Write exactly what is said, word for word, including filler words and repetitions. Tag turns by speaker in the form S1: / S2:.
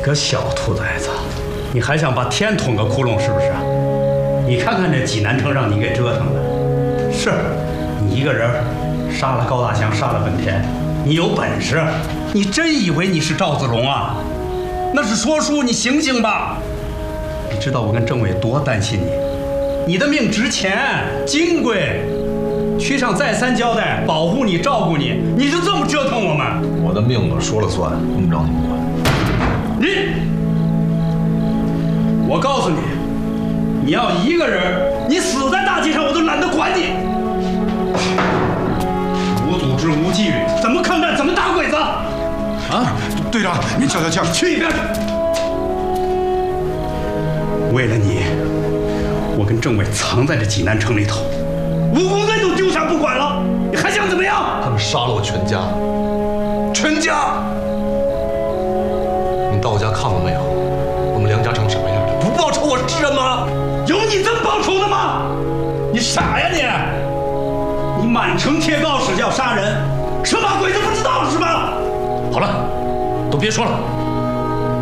S1: 个小兔崽子，你还想把天捅个窟窿是不是啊？你看看这济南城让你给折腾的，是你一个人杀了高大强，杀了本田，你有本事？你真以为你是赵子龙啊？那是说书，你醒醒吧！你知道我跟政委多担心你，你的命值钱金贵，区上再三交代保护你照顾你，你就这么折腾我们？
S2: 我的命我说了算，用不着你们管。
S1: 你，我告诉你，你要一个人，你死在大街上我都懒得管你。无组织无纪律，怎么抗战？怎么打鬼子？啊，
S3: 队长，您消消气儿，
S1: 去一边去！为了你，我跟政委藏在这济南城里头，武工队都丢下不管了，你还想怎么样？
S2: 他们杀了我全家，全家！你到我家看过没有？我们梁家成什么样的？不报仇我是人吗？
S1: 有你这么报仇的吗？你傻呀你！你满城贴告示要杀人，生怕鬼子不知道是吧？
S2: 好了，都别说了。